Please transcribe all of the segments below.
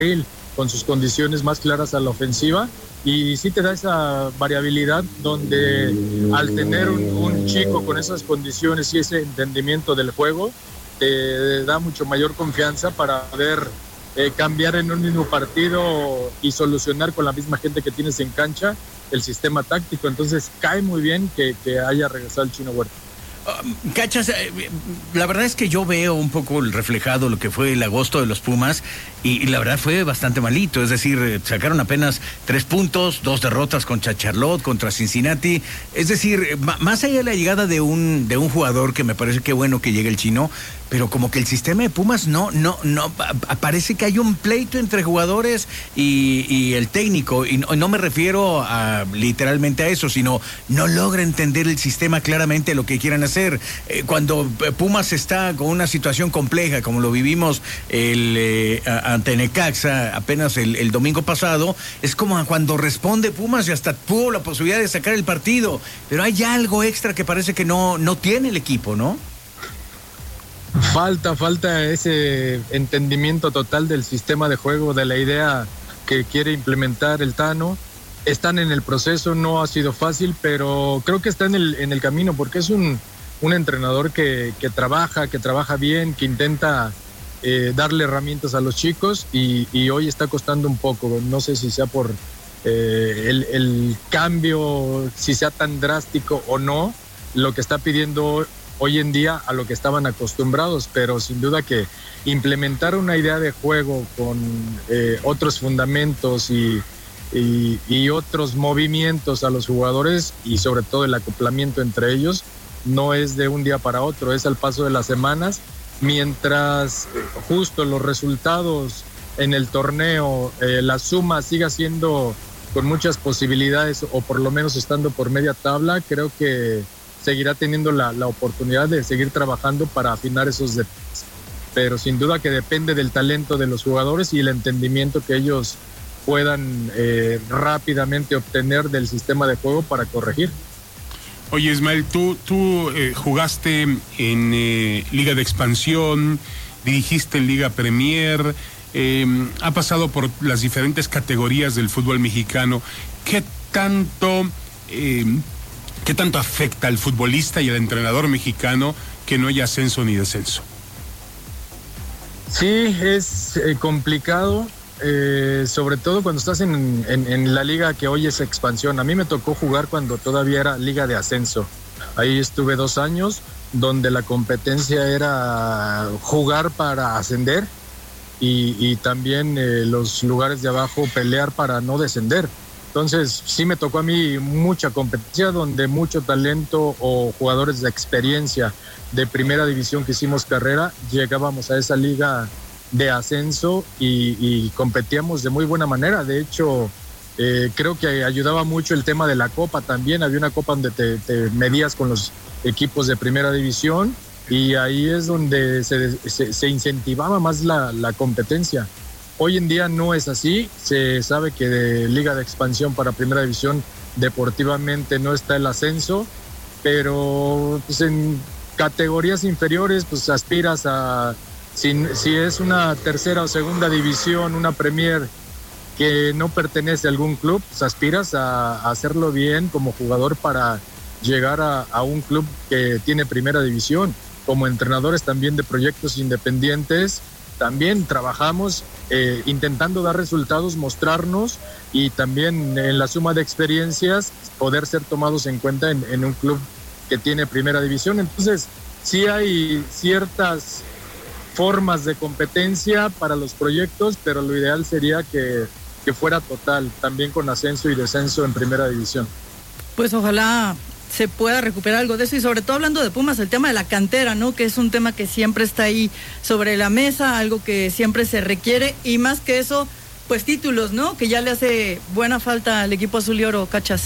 con sus condiciones más claras a la ofensiva, y sí te da esa variabilidad donde al tener un chico con esas condiciones y ese entendimiento del juego, te da mucho mayor confianza para poder cambiar en un mismo partido y solucionar con la misma gente que tienes en cancha el sistema táctico. Entonces cae muy bien que haya regresado el Chino Huerta. Cachas, la verdad es que yo veo un poco el reflejado lo que fue el agosto de los Pumas y la verdad fue bastante malito, es decir, sacaron apenas 3 puntos, 2 derrotas contra Charlotte, contra Cincinnati, es decir, más allá de la llegada de un jugador que me parece que bueno que llegue el Chino, pero como que el sistema de Pumas no, parece que hay un pleito entre jugadores y el técnico, y no me refiero literalmente a eso, sino no logra entender el sistema claramente lo que quieran hacer. Cuando Pumas está con una situación compleja, como lo vivimos ante Necaxa apenas el domingo pasado, es como cuando responde Pumas y hasta tuvo la posibilidad de sacar el partido, pero hay algo extra que parece que no tiene el equipo, ¿no? Falta ese entendimiento total del sistema de juego, de la idea que quiere implementar el Tano. Están en el proceso, no ha sido fácil, pero creo que está en el camino, porque es un entrenador que trabaja bien, que intenta darle herramientas a los chicos, y hoy está costando un poco. No sé si sea por el cambio, si sea tan drástico o no, lo que está pidiendo hoy en día a lo que estaban acostumbrados, pero sin duda que implementar una idea de juego con otros fundamentos y otros movimientos a los jugadores, y sobre todo el acoplamiento entre ellos, no es de un día para otro, es al paso de las semanas, mientras justo los resultados en el torneo, la suma siga siendo con muchas posibilidades, o por lo menos estando por media tabla, creo que seguirá teniendo la oportunidad de seguir trabajando para afinar esos detalles. Pero sin duda que depende del talento de los jugadores y el entendimiento que ellos puedan rápidamente obtener del sistema de juego para corregir. Oye, Ismael, tú jugaste en Liga de Expansión, dirigiste en Liga Premier, ha pasado por las diferentes categorías del fútbol mexicano. ¿Qué tanto afecta al futbolista y al entrenador mexicano que no haya ascenso ni descenso? Sí, es complicado, sobre todo cuando estás en la liga que hoy es expansión. A mí me tocó jugar cuando todavía era liga de ascenso. Ahí estuve 2 años, donde la competencia era jugar para ascender y también los lugares de abajo pelear para no descender. Entonces sí me tocó a mí mucha competencia, donde mucho talento o jugadores de experiencia de primera división que hicimos carrera, llegábamos a esa liga de ascenso y competíamos de muy buena manera. De hecho, creo que ayudaba mucho el tema de la copa también. Había una copa donde te medías con los equipos de primera división, y ahí es donde se incentivaba más la competencia. Hoy en día no es así. Se sabe que de Liga de Expansión para Primera División deportivamente no está el ascenso, pero pues en categorías inferiores pues aspiras a, si es una tercera o segunda división, una Premier que no pertenece a algún club, pues aspiras a hacerlo bien como jugador para llegar a un club que tiene Primera División. Como entrenadores también de proyectos independientes, también trabajamos intentando dar resultados, mostrarnos, y también en la suma de experiencias poder ser tomados en cuenta en un club que tiene Primera División. Entonces sí hay ciertas formas de competencia para los proyectos, pero lo ideal sería que fuera total, también con ascenso y descenso en Primera División. Pues ojalá se pueda recuperar algo de eso, y sobre todo hablando de Pumas, el tema de la cantera, ¿no? Que es un tema que siempre está ahí sobre la mesa, algo que siempre se requiere, y más que eso, pues títulos, ¿no? Que ya le hace buena falta al equipo azul y oro, Cachas.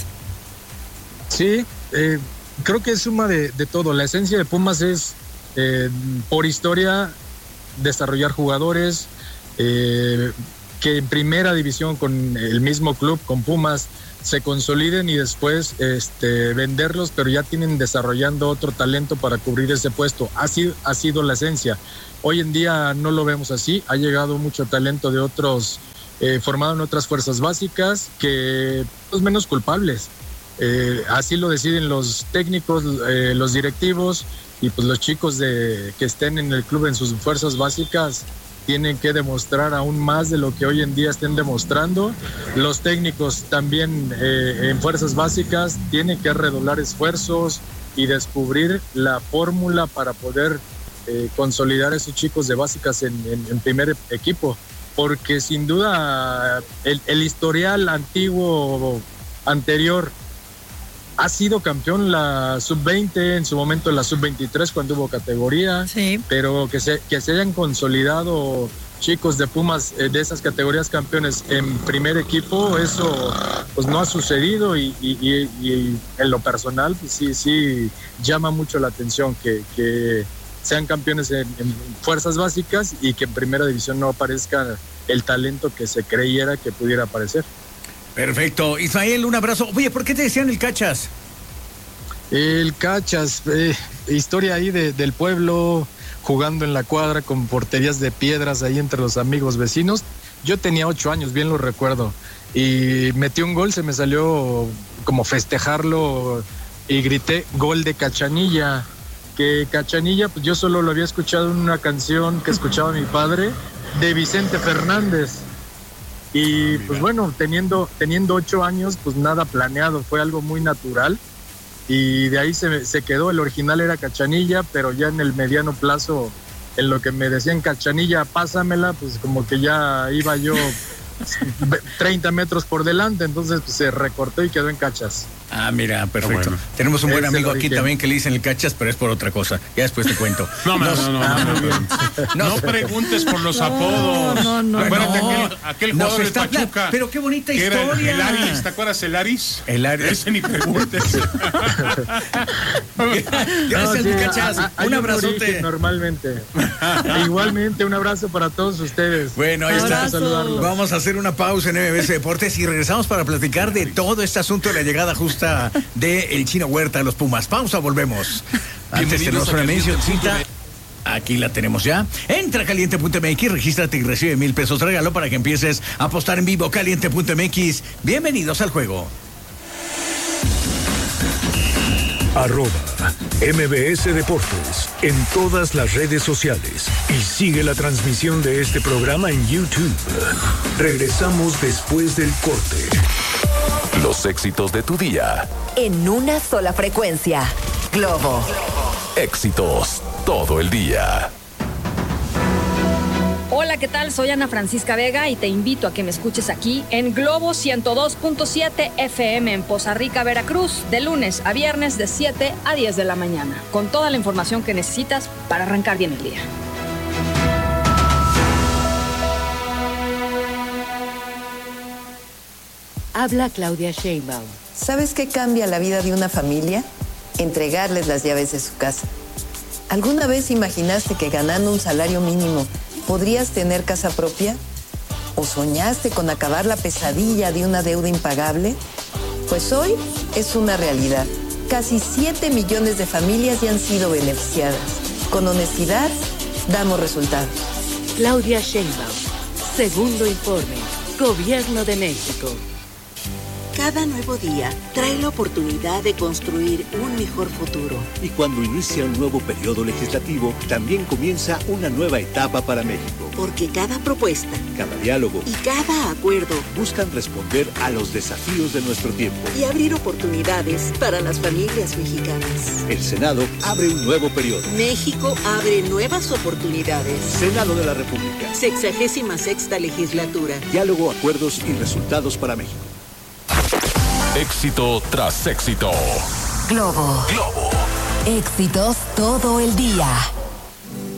Sí, creo que es suma de todo. La esencia de Pumas es, por historia, desarrollar jugadores, que en primera división con el mismo club, con Pumas, se consoliden y después venderlos, pero ya tienen desarrollando otro talento para cubrir ese puesto. Ha sido la esencia. Hoy en día no lo vemos así. Ha llegado mucho talento de otros, formado en otras fuerzas básicas, que pues menos culpables. Así lo deciden los técnicos, los directivos, y pues los chicos que estén en el club en sus fuerzas básicas tienen que demostrar aún más de lo que hoy en día estén demostrando. Los técnicos también en fuerzas básicas tienen que redoblar esfuerzos y descubrir la fórmula para poder consolidar a esos chicos de básicas en primer equipo, porque sin duda el historial anterior ha sido campeón la sub-20, en su momento la sub-23 cuando hubo categoría, sí. Pero que se hayan consolidado chicos de Pumas de esas categorías campeones en primer equipo, eso pues no ha sucedido y en lo personal pues sí llama mucho la atención que sean campeones en fuerzas básicas y que en primera división no aparezca el talento que se creyera que pudiera aparecer. Perfecto. Ismael, un abrazo. Oye, ¿por qué te decían el Cachas? El Cachas, historia ahí del pueblo, jugando en la cuadra con porterías de piedras ahí entre los amigos vecinos. Yo tenía 8 años, bien lo recuerdo, y metí un gol, se me salió como festejarlo y grité gol de Cachanilla. Que Cachanilla, pues yo solo lo había escuchado en una canción que escuchaba mi padre, de Vicente Fernández. Y pues bueno, teniendo 8 años, pues nada planeado, fue algo muy natural. Y de ahí se quedó, el original era Cachanilla, pero ya en el mediano plazo, en lo que me decían Cachanilla, pásamela, pues como que ya iba yo 30 metros por delante, entonces pues, se recortó y quedó en Cachas. Ah, mira, perfecto. Bueno. Tenemos un buen amigo aquí también que le dicen el Cachas, pero es por otra cosa. Ya después te cuento. No preguntes por los apodos. No. Acuérdate aquel jugador de Pachuca. Pero qué bonita historia. El Aris, ¿te acuerdas el Aris? El Aris. Ese ni preguntes. Gracias, Cachas. Un abrazote. Normalmente. Igualmente, un abrazo para todos ustedes. Bueno, ahí está. Vamos a hacer una pausa en MBS Deportes y regresamos para platicar de todo este asunto de la llegada justa de el Chino Huerta a los Pumas. Pausa, volvemos. Antes tenemos una mencioncita. Aquí la tenemos ya. Entra a caliente.mx, regístrate y recibe $1,000 de regalo para que empieces a apostar en vivo. Caliente.mx. Bienvenidos al juego. @MBS Deportes en todas las redes sociales y sigue la transmisión de este programa en YouTube. Regresamos después del corte. Los éxitos de tu día. En una sola frecuencia. Globo. Éxitos todo el día. Hola, ¿qué tal? Soy Ana Francisca Vega y te invito a que me escuches aquí en Globo 102.7 FM en Poza Rica, Veracruz, de lunes a viernes de 7 a 10 de la mañana, con toda la información que necesitas para arrancar bien el día. Habla Claudia Sheinbaum. ¿Sabes qué cambia la vida de una familia? Entregarles las llaves de su casa. ¿Alguna vez imaginaste que ganando un salario mínimo podrías tener casa propia? ¿O soñaste con acabar la pesadilla de una deuda impagable? Pues hoy es una realidad. Casi 7 millones de familias ya han sido beneficiadas. Con honestidad, damos resultados. Claudia Sheinbaum. Segundo informe. Gobierno de México. Cada nuevo día trae la oportunidad de construir un mejor futuro. Y cuando inicia un nuevo periodo legislativo, también comienza una nueva etapa para México. Porque cada propuesta, cada diálogo y cada acuerdo buscan responder a los desafíos de nuestro tiempo y abrir oportunidades para las familias mexicanas. El Senado abre un nuevo periodo. México abre nuevas oportunidades. Senado de la República. 66ª legislatura. Diálogo, acuerdos y resultados para México. Éxito tras éxito. Globo. Éxitos todo el día.